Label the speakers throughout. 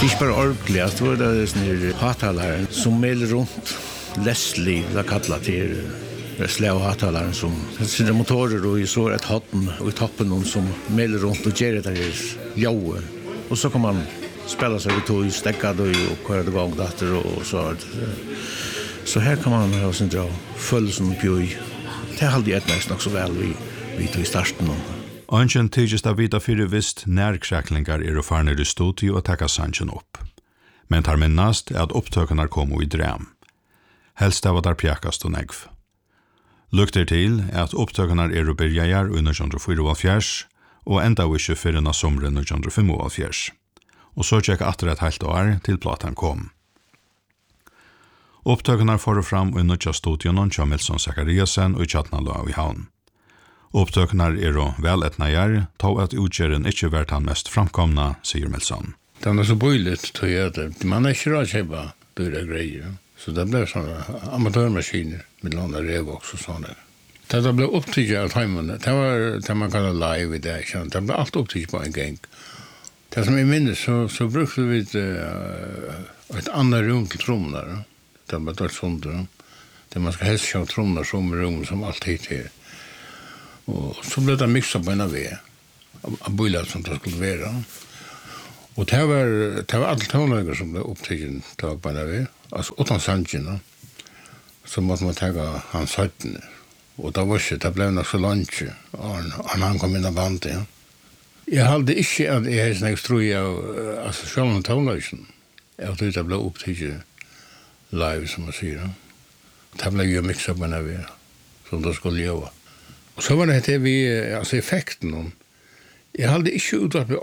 Speaker 1: Ikke bare ordentlig, jeg tror det er sånne hattalaren som melder rundt Leslie, det kallet til slæv hattalaren som sine motorer og så et hatten og i toppen noen som melder rundt og gjør det der jaue. Og så kan man spela sig ut och stäcka då och köra igång dator och så här kan man ha sin dra full som bjöj. Det hade jag nästan också väl vi tog i starten.
Speaker 2: Anchen tidigt av vita för visst när kräklingar är och farner i studio och tacka Sanchen upp. Men tar minnast att upptökarna kom i dröm. Helst av där pjäkast och negv. Lukter till att upptökarna är och börjar under 1944 och ända vid 24 sommaren 1945. Og så tjekk atter et helt år til platan kom. Opptøkene får fram i nødja studionen til Milson Zachariasen og Tjatnalå i havn. Opptøkene er og veletneier, tog at utgjøren ikke vært han mest framkomna, sier Milson.
Speaker 1: Det så bøyligt, tror jeg det. Man ikke råd kjøpe dyre greier. Så det ble sånne amatørmaskiner med lånda Revox og sånne. Det ble opptøkket av timene. Det var det man kallar live i det. Det ble alt opptøkket på en gang. Det som jag minns så brukade vi ett annat rum till trummorna. Det var ett sånt rum. Där man ska helst köra trummorna som rum som alltid är. Och så blev det mixat på en väg. Av bojlar som det skulle vara. Och det var alla tonlägare som blev upptäcken på en väg. Alltså utan Sanchen. Så måste man ta hans höjden. Och det blev nog så lunch. Och han kom in i bandet. Ja. Jeg halde ikke at jeg har snakket strøy av sjålen tonløysen. Jeg tror det ble opptidget live, som man sier. Det ble jo mixet på en som det skulle gjøre. Og så var det at effekten. Jeg halde ikke ut at vi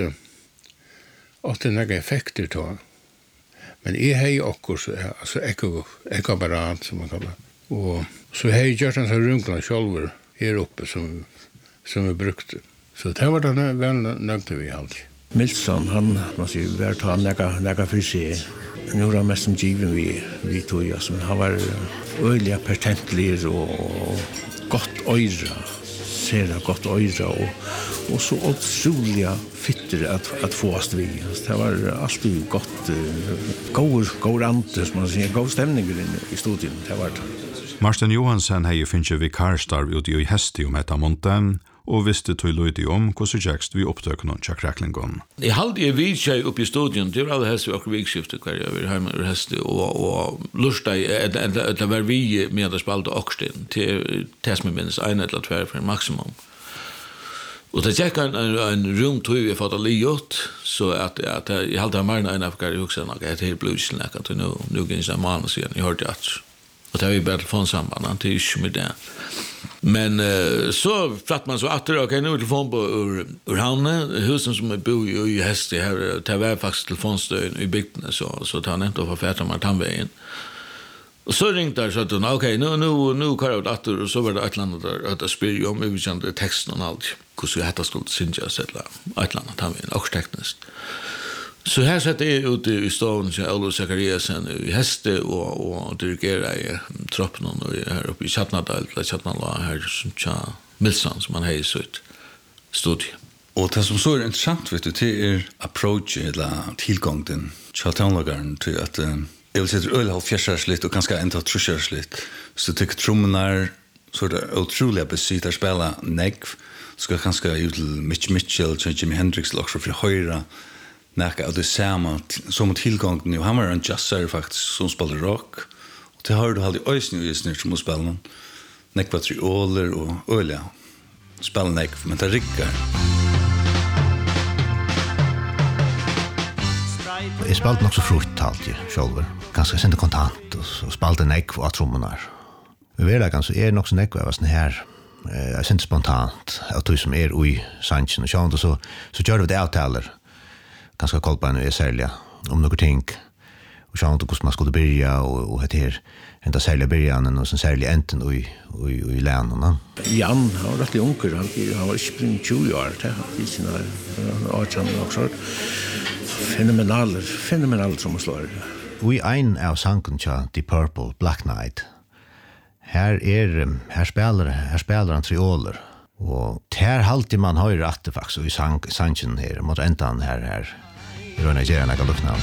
Speaker 1: åtte noen effekter til. Men jeg har jo akkurat, ekoapparat, som man kallar. Og så har jeg gjort en sånn runklene selv her oppe som vi brukte. Så det var det vel nøgte vi alltid. Milson, han vært han legger for seg. Nu var han mest som given vi tog, men han var øyelig pertentlig og godt øyre. Ser godt øyre og så utrolig fitter at få oss vi. Det var alltid godt, god ante, som man sier, god stemning i studien. Det var det.
Speaker 2: Marsten Johansen har jo finnet vikarstarv ute i Hesti om etter måneden, og visste til løyde om hvordan kjekst vi opptøk noen kjekreklingen.
Speaker 3: Jeg halde jeg vidt seg oppe i studien, det var alle hest vi akkurat vikskiftet hver jeg var hjemme og hest, og lustig, det var vi med å spalte oksten til som jeg minnes 1 eller 2 for maksimum. Og det gikk en rum tog vi har fått av livet, så at jeg halde jeg mer enn hver jeg husker noe, jeg er blusen, jeg kan nå gynns en måned siden, jeg hørte at og det har vi bare telefonsamband, det er ikke med det. Men så pratar man så att okej nu telefon på ur havne husen som bor i Hesti här det var faktiskt telefonstöd i bygden så tar han inte för färta man tandvägen. Och så ringde där så att okej nu kör jag åter och så var det ett land där att spela om vi kände texten och allt. Hur så heter skulle synja sätta ett land tandvägen och tekniskt. Så här sätter jag ut i stan så Olof Zachariasen i Hesti och dirigerar i troppen och här uppe i Tjatnadal här som Milson som man har i sitt studie.
Speaker 4: Och det som så är intressant vet du till approach eller tillgången Tjatnadalagaren till att jag vill säga öl har fjärsligt och ganska inte truskärsligt. Så tycker trummorna så det otroliga besita spela negv ska ganska ut till Mitchell och Jimi Hendrix också för höra näka av det samma som tillgången och han var en jazzer faktiskt som spelar rock och det har du aldrig ösning i snart som spelar näka trioler och öliga spelar näka men det rickar.
Speaker 5: Jag spelade också frukt alltid själv ganska sent kontant och så spelade näka och trummorna. Vi vill ganska är nog så näka var sån här jag sent spontant att du som är i Sanchen och så gör vi det avtaler ganska koll på en sälja om några ting och så att man skulle börja och det här ända sälja början och sen sälja enten och i länen.
Speaker 1: Jan har rätt onkel han var spring 20 år det i sina artan också fenomenal som slår.
Speaker 5: Vi en av sanken till The Purple Black Knight. Här spelar han trioler. Och här alltid man har ju rätt faktiskt i sanchen här mot ändan här rör Nigeria när jag luknar.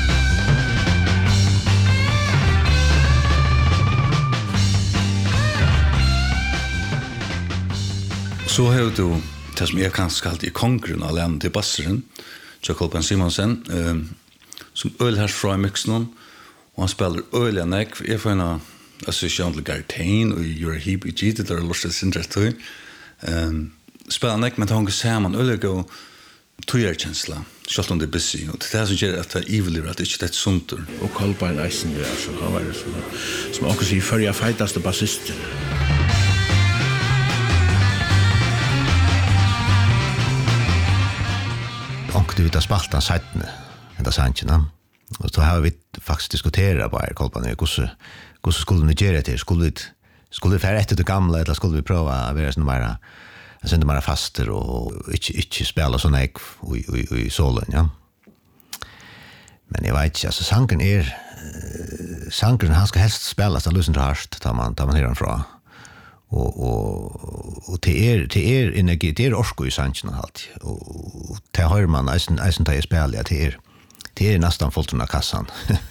Speaker 4: Så har du det som jag kan skalt i kongren av lämna till basseren, Jakob Simonsen, som öl här från mixen och han spelar öl en ek. Jag får en association till Gartain och You're Heap i Gita där lustigt sintrett. Spelar en ek men han kan säga man öl och tojarkänsla. Självt om det är busy. Och det är som gör att det är evil att det inte är sunt.
Speaker 6: Och Kolbein Eisen där så han var det som också säger förra fightaste basisten.
Speaker 5: Och du vet att spaltan sätten ända sanchen. Och så har vi faktiskt diskuterat bara Kolbein hur skulle Nigeria till skulle vi färra efter det gamla eller skulle vi prova att vara sån mer sen de faster och inte spela såna ek i solen, ja. Men jag vet inte, alltså sanken han ska helst spelas av lusen harst tar man hör han från. Och det är energi, det är orsko i sanken allt. Och det hör man eisen tar i spel, ja, det är nästan fullt av kassan.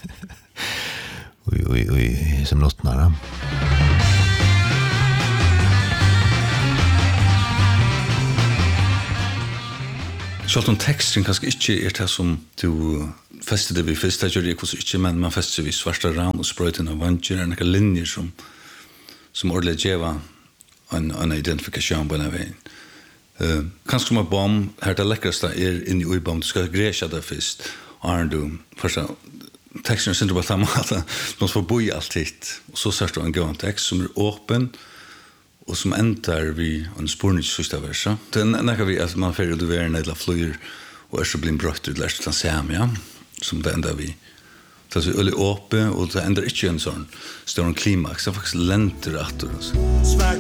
Speaker 5: Oj, som nottnar.
Speaker 4: Självt om texten kanske inte det som du fästade vid första gör det inte, men man fäster vid svarta ram och spröjten av vanger och några linjer som ordentligt geva en identifikation på den vägen. Kanske som en bomb, här det läckraste är inne i bomb, du ska gräscha det först. Du första texten är inte bara samma att de får bo i allt hit. Och så ser du en gång text som är öppen och som ändrar vi en spårning i sista versa. Det är vi att man färger du är nedla flyr och är så blir brött ut lärt till sam, ja. Som det ändrar vi. Det är så öle öppen och det ändrar inte en sån stor klimax. Det är faktiskt länter att